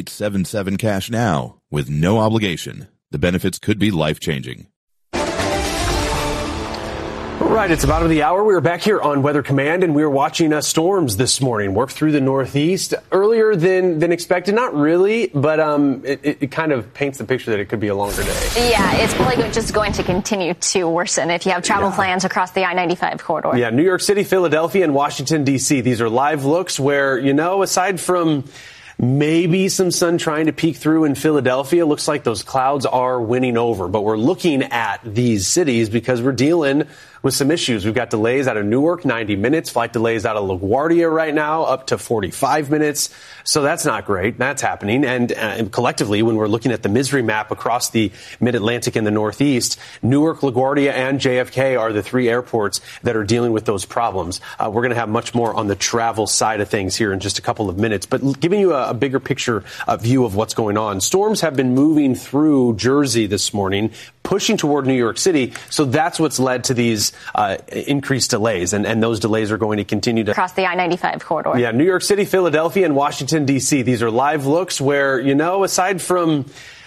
877 cash now with no obligation. The benefits could be life-changing. Right, it's about the hour. We were back here on Weather Command, and we were watching storms this morning work through the Northeast earlier than expected. Not really, but it kind of paints the picture that it could be a longer day. Yeah, it's probably just going to continue to worsen if you have travel plans across the I-95 corridor. Yeah, New York City, Philadelphia, and Washington, D.C. These are live looks where, aside from maybe some sun trying to peek through in Philadelphia, looks like those clouds are winning over. But we're looking at these cities because we're dealing with some issues. We've got delays out of Newark, 90 minutes. Flight delays out of LaGuardia right now, up to 45 minutes. So that's not great. That's happening. And collectively, when we're looking at the misery map across the mid-Atlantic and the Northeast, Newark, LaGuardia, and JFK are the three airports that are dealing with those problems. We're going to have much more on the travel side of things here in just a couple of minutes. But giving you a bigger picture view of what's going on. Storms have been moving through Jersey this morning, pushing toward New York City. So that's what's led to these increased delays. And those delays are going to continue to across the I-95 corridor. Yeah, New York City, Philadelphia, and Washington, D.C. These are live looks where, aside from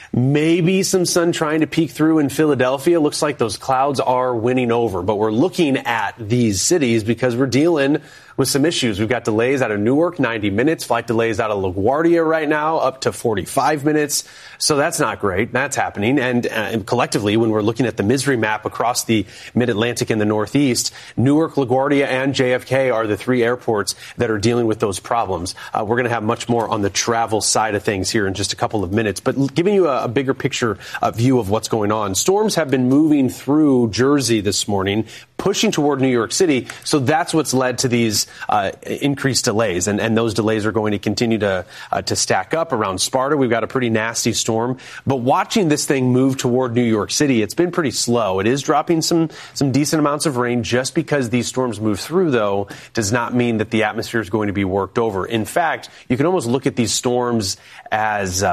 maybe some sun trying to peek through in Philadelphia, looks like those clouds are winning over. But we're looking at these cities because we're dealing with some issues. We've got delays out of Newark, 90 minutes. Flight delays out of LaGuardia right now, up to 45 minutes. So that's not great. That's happening. And collectively, when we're looking at the misery map across the mid-Atlantic and the Northeast, Newark, LaGuardia, and JFK are the three airports that are dealing with those problems. We're going to have much more on the travel side of things here in just a couple of minutes. But giving you a bigger picture view of what's going on. Storms have been moving through Jersey this morning, pushing toward New York City. So that's what's led to these increased delays. And those delays are going to continue to stack up around Sparta. We've got a pretty nasty storm. But watching this thing move toward New York City, it's been pretty slow. It is dropping some decent amounts of rain. Just because these storms move through, though, does not mean that the atmosphere is going to be worked over. In fact, you can almost look at these storms as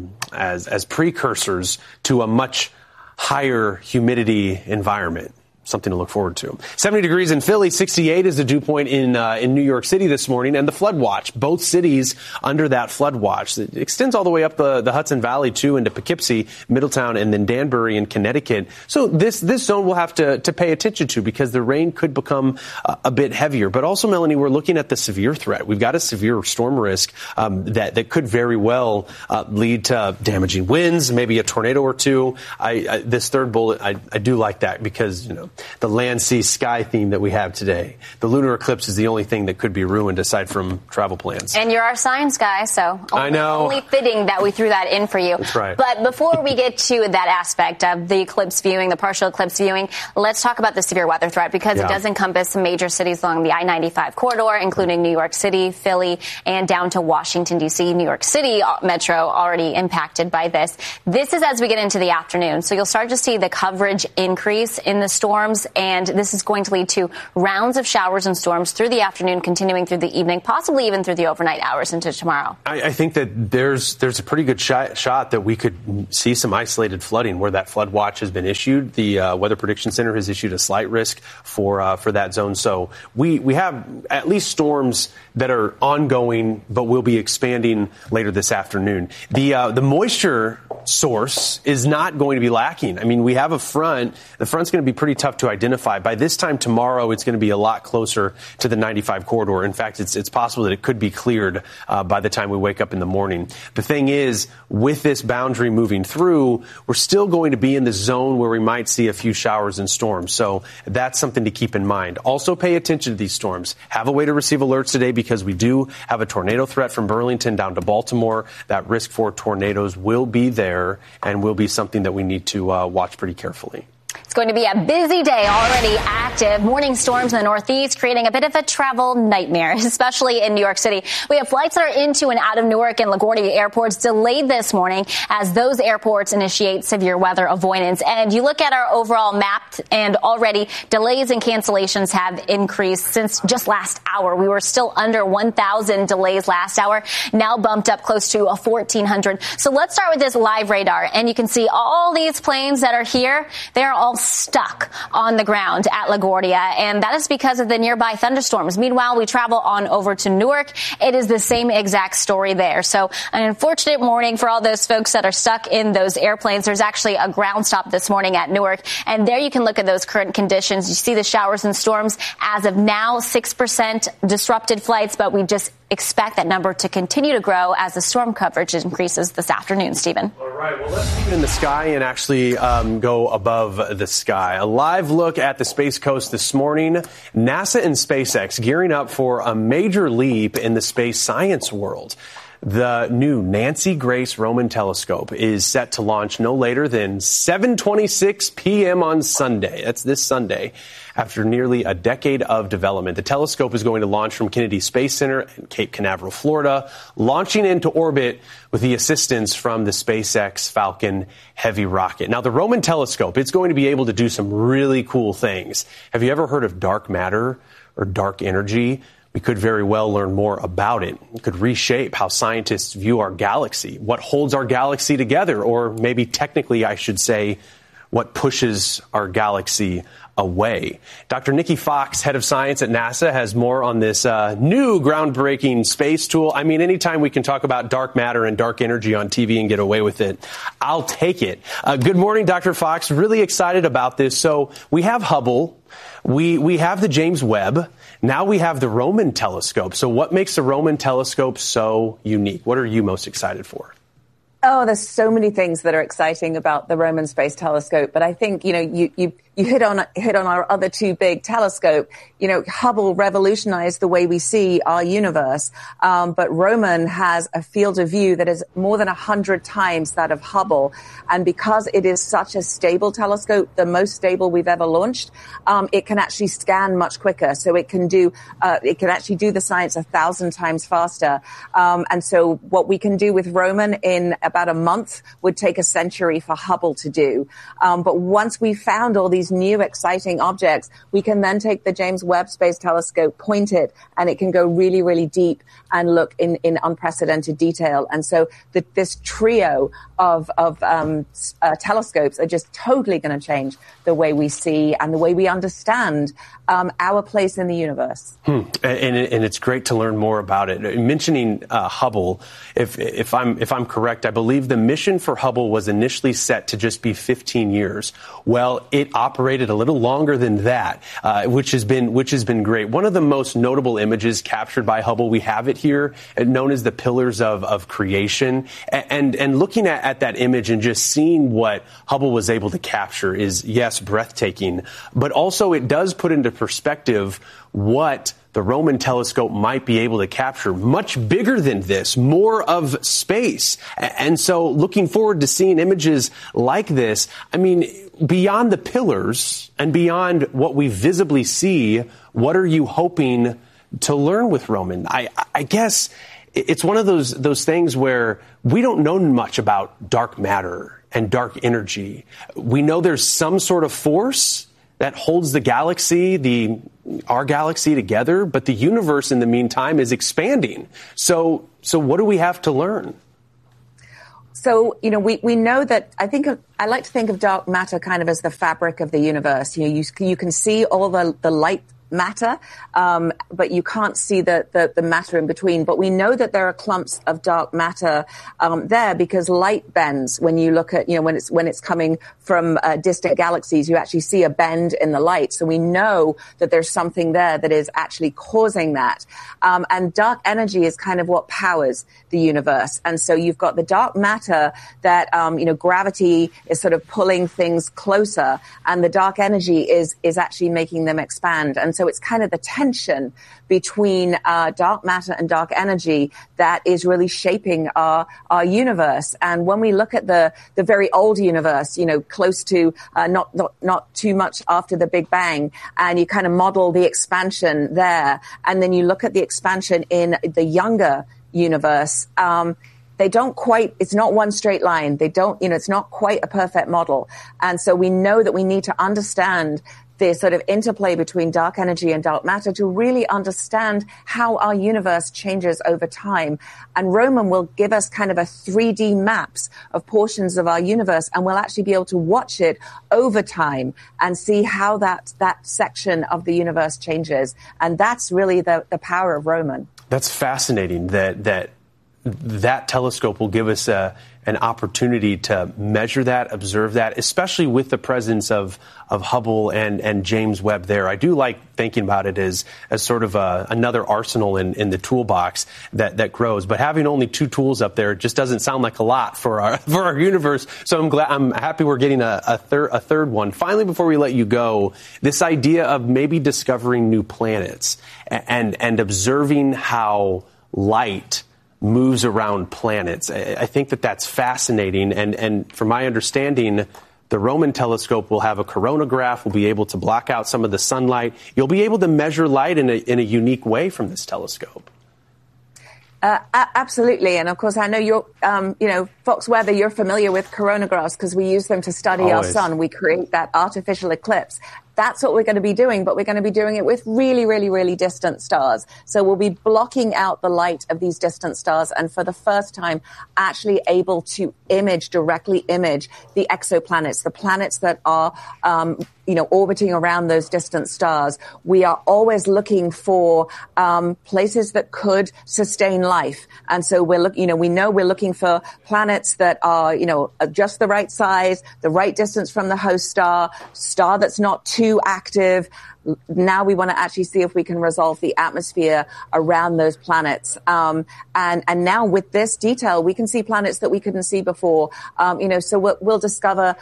precursors to a much higher humidity environment. Something to look forward to. 70 degrees in Philly, 68 is the dew point in New York City this morning, and the flood watch. Both cities under that flood watch. It extends all the way up the Hudson Valley, too, into Poughkeepsie, Middletown, and then Danbury in Connecticut. So this zone we'll have to pay attention to because the rain could become a bit heavier. But also, Melanie, we're looking at the severe threat. We've got a severe storm risk that could very well lead to damaging winds, maybe a tornado or two. This third bullet, I do like that because, the land, sea, sky theme that we have today. The lunar eclipse is the only thing that could be ruined aside from travel plans. And you're our science guy, so I know. Only fitting that we threw that in for you. That's right. But before we get to that aspect of the eclipse viewing, the partial eclipse viewing, let's talk about the severe weather threat because it does encompass some major cities along the I-95 corridor, including New York City, Philly, and down to Washington, D.C. New York City metro already impacted by this. This is as we get into the afternoon. So you'll start to see the coverage increase in the storms, and this is going to lead to rounds of showers and storms through the afternoon, continuing through the evening, possibly even through the overnight hours into tomorrow. I think that there's a pretty good shot that we could see some isolated flooding where that flood watch has been issued. The Weather Prediction Center has issued a slight risk for that zone. So we have at least storms that are ongoing, but will be expanding later this afternoon. The moisture source is not going to be lacking. I mean, we have a front. The front's going to be pretty tough to identify. By this time tomorrow, it's going to be a lot closer to the 95 corridor. In fact, it's possible that it could be cleared by the time we wake up in the morning. The thing is, with this boundary moving through, we're still going to be in the zone where we might see a few showers and storms. So that's something to keep in mind. Also pay attention to these storms. Have a way to receive alerts today because we do have a tornado threat from Burlington down to Baltimore. That risk for tornadoes will be there and will be something that we need to watch pretty carefully. It's going to be a busy day, already active. Morning storms in the Northeast creating a bit of a travel nightmare, especially in New York City. We have flights that are into and out of Newark and LaGuardia airports delayed this morning as those airports initiate severe weather avoidance. And you look at our overall map, and already delays and cancellations have increased since just last hour. We were still under 1,000 delays last hour, now bumped up close to 1,400. So let's start with this live radar. And you can see all these planes that are here. They're all stuck on the ground at LaGuardia, and that is because of the nearby thunderstorms. Meanwhile, we travel on over to Newark. It is the same exact story there. So an unfortunate morning for all those folks that are stuck in those airplanes. There's actually a ground stop this morning at Newark, and there you can look at those current conditions. You see the showers and storms. As of now, 6% disrupted flights, but we just expect that number to continue to grow as the storm coverage increases this afternoon, Stephen. All right, well, let's keep in the sky and actually go above the sky. A live look at the Space Coast this morning. NASA and SpaceX gearing up for a major leap in the space science world. The new Nancy Grace Roman telescope is set to launch no later than 7:26 p.m. on Sunday. That's this Sunday. After nearly a decade of development, the telescope is going to launch from Kennedy Space Center in Cape Canaveral, Florida, launching into orbit with the assistance from the SpaceX Falcon Heavy rocket. Now, the Roman telescope, it's going to be able to do some really cool things. Have you ever heard of dark matter or dark energy? We could very well learn more about it. It could reshape how scientists view our galaxy, what holds our galaxy together, or maybe technically I should say, what pushes our galaxy away. Dr. Nikki Fox, head of science at NASA, has more on this new groundbreaking space tool. I mean, anytime we can talk about dark matter and dark energy on TV and get away with it, I'll take it. Good morning, Dr. Fox. Really excited about this. So we have Hubble. We have the James Webb. Now we have the Roman telescope. So what makes the Roman telescope so unique? What are you most excited for? Oh, there's so many things that are exciting about the Roman Space Telescope. But I think, you hit on our other two big telescope. Hubble revolutionized the way we see our universe. But Roman has a field of view that is more than 100 times that of Hubble. And because it is such a stable telescope, the most stable we've ever launched, it can actually scan much quicker. So it can actually do the science 1,000 times faster. And so what we can do with Roman in about a month would take a century for Hubble to do. But once we've found all these new exciting objects, we can then take the James Webb Space Telescope, point it, and it can go really, really deep and look in unprecedented detail. And so this trio of telescopes are just totally going to change the way we see and the way we understand our place in the universe. And it's great to learn more about it. Mentioning Hubble, if I'm correct, I believe the mission for Hubble was initially set to just be 15 years. Well, it operated a little longer than that, which has been great. One of the most notable images captured by Hubble, we have it here, known as the Pillars of Creation. And looking at that image and just seeing what Hubble was able to capture is, yes, breathtaking, but also it does put into perspective what the Roman telescope might be able to capture. Much bigger than this, more of space. And so looking forward to seeing images like this. I mean, beyond the pillars and beyond what we visibly see, what are you hoping to learn with Roman? I guess it's one of those things where we don't know much about dark matter and dark energy. We know there's some sort of force that holds the galaxy, our galaxy together, but the universe in the meantime is expanding. So what do we have to learn? So, we know that I like to think of dark matter kind of as the fabric of the universe. You can see all the light matter, but you can't see the matter in between. But we know that there are clumps of dark matter there because light bends. When you look at, when it's coming from distant galaxies, you actually see a bend in the light. So we know that there's something there that is actually causing that. And dark energy is kind of what powers the universe. And so you've got the dark matter that, gravity is sort of pulling things closer, and the dark energy is actually making them expand. And so it's kind of the tension between dark matter and dark energy that is really shaping our universe. And when we look at the very old universe, close to not too much after the Big Bang, and you kind of model the expansion there, and then you look at the expansion in the younger universe, they don't quite, it's not one straight line. They don't, it's not quite a perfect model. And so we know that we need to understand the sort of interplay between dark energy and dark matter to really understand how our universe changes over time. And Roman will give us kind of a 3D maps of portions of our universe, and we'll actually be able to watch it over time and see how that section of the universe changes. And that's really the power of Roman. That's fascinating that telescope will give us an opportunity to measure that, observe that, especially with the presence of Hubble and James Webb there. I do like thinking about it as sort of another arsenal in the toolbox that grows. But having only 2 tools up there just doesn't sound like a lot for our universe. So I'm happy we're getting a third one. Finally, before we let you go, this idea of maybe discovering new planets and observing how light moves around planets. I think that's fascinating. And from my understanding, the Roman telescope will have a coronagraph. We'll be able to block out some of the sunlight. You'll be able to measure light in a unique way from this telescope. Absolutely. And of course, I know you're, Fox Weather, you're familiar with coronagraphs because we use them to study our sun. We create that artificial eclipse. That's what we're going to be doing, but we're going to be doing it with really, really, really distant stars. So we'll be blocking out the light of these distant stars and for the first time actually able to directly image the exoplanets, the planets that are, orbiting around those distant stars. We are always looking for places that could sustain life. And so we're looking for planets that are, just the right size, the right distance from the host star that's not too active. Now we want to actually see if we can resolve the atmosphere around those planets. And now with this detail, we can see planets that we couldn't see before. So we'll discover,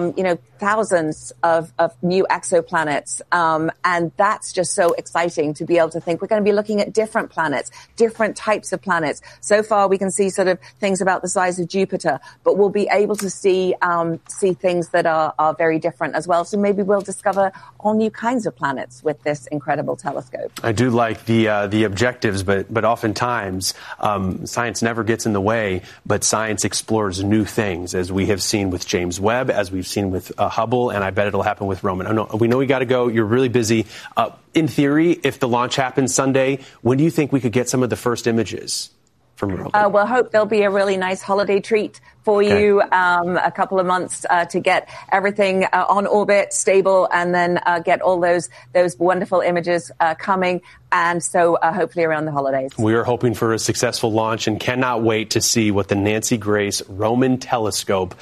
thousands of new exoplanets. And that's just so exciting to be able to think we're going to be looking at different planets, different types of planets. So far we can see sort of things about the size of Jupiter, but we'll be able to see things that are very different as well. So maybe we'll discover all new kinds of planets with this incredible telescope. I do like the objectives, but oftentimes science never gets in the way, but science explores new things, as we have seen with James Webb, as we've seen with Hubble, and I bet it'll happen with Roman. We know we got to go. You're really busy. In theory, if the launch happens Sunday, when do you think we could get some of the first images from Roman? We'll hope there'll be a really nice holiday treat for you, a couple of months to get everything on orbit, stable, and then get all those wonderful images coming. And so hopefully around the holidays. We are hoping for a successful launch and cannot wait to see what the Nancy Grace Roman telescope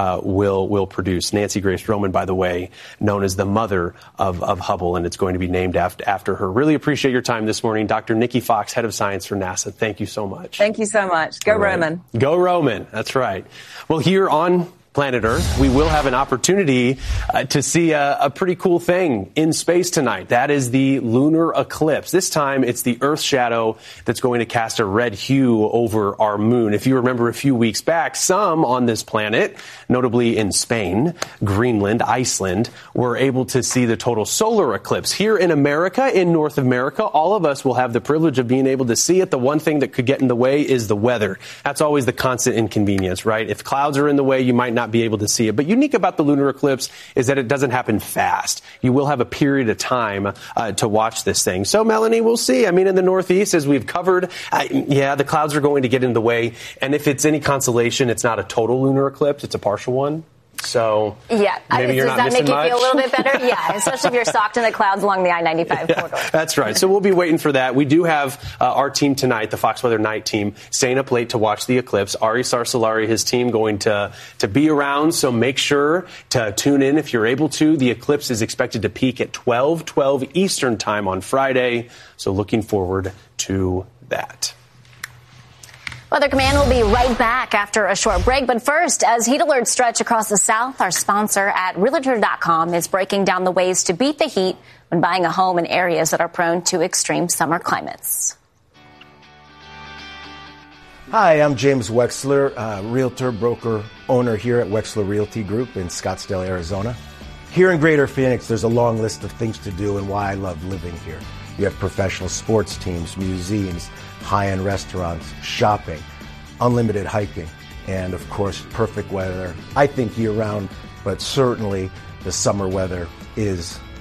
will produce. Nancy Grace Roman, by the way, known as the mother of Hubble, and it's going to be named after her. Really appreciate your time this morning. Dr. Nikki Fox, head of science for NASA. Thank you so much. Thank you so much. Go Roman. Go Roman. That's right. Well, here on planet Earth, we will have an opportunity to see a pretty cool thing in space tonight. That is the lunar eclipse. This time, it's the Earth shadow that's going to cast a red hue over our moon. If you remember a few weeks back, some on this planet, notably in Spain, Greenland, Iceland, were able to see the total solar eclipse. Here in America, in North America, all of us will have the privilege of being able to see it. The one thing that could get in the way is the weather. That's always the constant inconvenience, right? If clouds are in the way, you might not be able to see it. But unique about the lunar eclipse is that it doesn't happen fast. You will have a period of time to watch this thing. So, Melanie, we'll see. I mean, in the Northeast, as we've covered, the clouds are going to get in the way. And if it's any consolation, it's not a total lunar eclipse. It's a partial one. So yeah, maybe you're not missing much. Does that make you feel a little bit better? Yeah, especially if you're socked in the clouds along the I-95 corridor. That's right. So we'll be waiting for that. We do have our team tonight, the Fox Weather Night team, staying up late to watch the eclipse. Ari Sarsalari, his team, going to be around. So make sure to tune in if you're able to. The eclipse is expected to peak at 12:12 Eastern time on Friday. So looking forward to that. Weather Command will be right back after a short break. But first, as heat alerts stretch across the South, our sponsor at Realtor.com is breaking down the ways to beat the heat when buying a home in areas that are prone to extreme summer climates. Hi, I'm James Wexler, realtor, broker, owner here at Wexler Realty Group in Scottsdale, Arizona. Here in Greater Phoenix, there's a long list of things to do and why I love living here. You have professional sports teams, museums, high-end restaurants, shopping, unlimited hiking, and of course, perfect weather. I think year-round, but certainly the summer weather is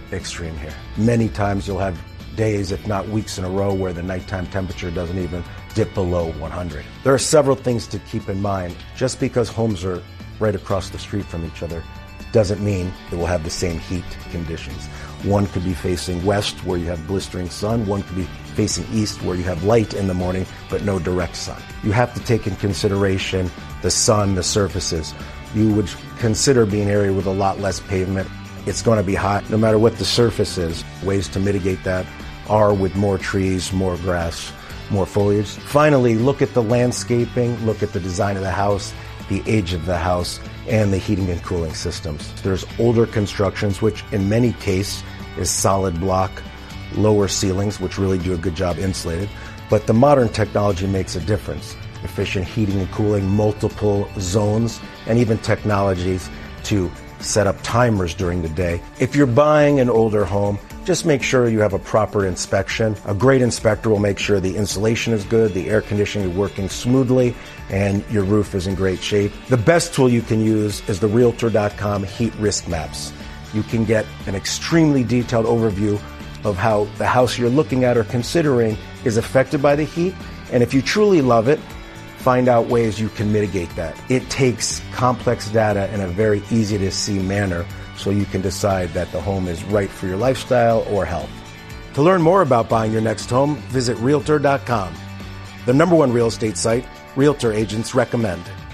extreme here. Many times you'll have days, if not weeks in a row, where the nighttime temperature doesn't even dip below 100. There are several things to keep in mind. Just because homes are right across the street from each other doesn't mean it will have the same heat conditions. One could be facing west, where you have blistering sun. One could be facing east, where you have light in the morning, but no direct sun. You have to take in consideration the sun, the surfaces. You would consider being an area with a lot less pavement. It's going to be hot, no matter what the surface is. Ways to mitigate that are with more trees, more grass, more foliage. Finally, look at the landscaping, look at the design of the house, the age of the house, and the heating and cooling systems. There's older constructions, which in many cases is solid block, lower ceilings, which really do a good job insulated. But the modern technology makes a difference. Efficient heating and cooling, multiple zones, and even technologies to set up timers during the day. If you're buying an older home, just make sure you have a proper inspection. A great inspector will make sure the insulation is good, the air conditioning is working smoothly, and your roof is in great shape. The best tool you can use is the Realtor.com heat risk maps. You can get an extremely detailed overview of how the house you're looking at or considering is affected by the heat. And if you truly love it, find out ways you can mitigate that. It takes complex data in a very easy to see manner so you can decide that the home is right for your lifestyle or health. To learn more about buying your next home, visit Realtor.com. The #1 real estate site Realtor agents recommend.